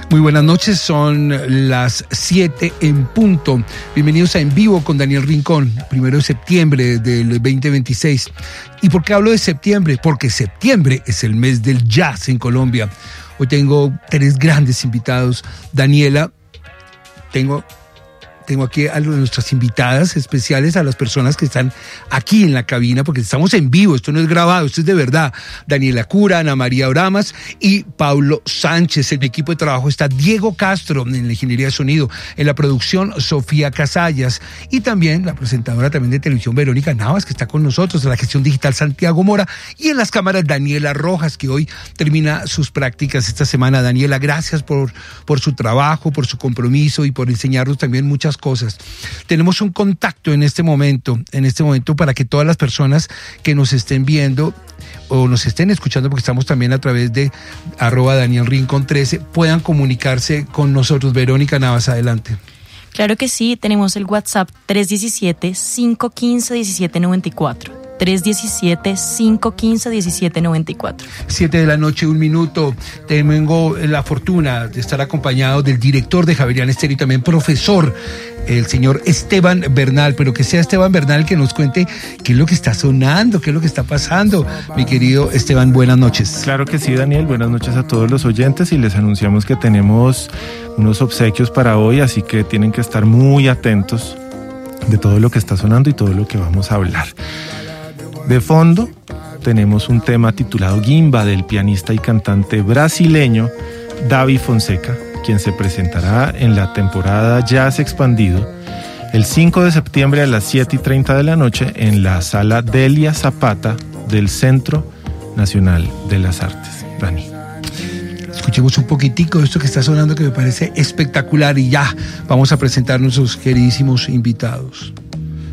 Muy buenas noches, son las 7 en punto. Bienvenidos a En Vivo con Daniel Rincón, 1 de septiembre del 2026. ¿Y por qué hablo de septiembre? Porque septiembre es el mes del jazz en Colombia. Hoy tengo 3 grandes invitados. Daniela, tengo aquí a nuestras invitadas especiales, a las personas que están aquí en la cabina, porque estamos en vivo, esto no es grabado, esto es de verdad. Daniela Cura, Ana María Oramas y Paulo Sánchez. En el equipo de trabajo está Diego Castro en la ingeniería de sonido, en la producción Sofía Casallas y también la presentadora también de televisión Verónica Navas, que está con nosotros, en la gestión digital Santiago Mora y en las cámaras Daniela Rojas, que hoy termina sus prácticas esta semana. Daniela, gracias por su trabajo, por su compromiso y por enseñarnos también muchas cosas. Tenemos un contacto en este momento para que todas las personas que nos estén viendo o nos estén escuchando, porque estamos también a través de @DanielRincón13, puedan comunicarse con nosotros. Verónica Navas, adelante. Claro que sí, tenemos el WhatsApp 317-515-1794. 317-515-1794. 7 de la noche, 1 minuto. Tengo la fortuna de estar acompañado del director de Javeriana Estéreo y también profesor, el señor Esteban Bernal, pero que sea Esteban Bernal que nos cuente qué es lo que está sonando, qué es lo que está pasando. Mi querido Esteban, buenas noches. Claro que sí, Daniel, buenas noches a todos los oyentes y les anunciamos que tenemos unos obsequios para hoy, así que tienen que estar muy atentos de todo lo que está sonando y todo lo que vamos a hablar. De fondo tenemos un tema titulado Guimba del pianista y cantante brasileño Davi Fonseca, quien se presentará en la temporada Jazz Expandido el 5 de septiembre a las 7:30 de la noche en la sala Delia Zapata del Centro Nacional de las Artes. Dani. Escuchemos un poquitico de esto que está sonando, que me parece espectacular, y ya vamos a presentar a nuestros queridísimos invitados.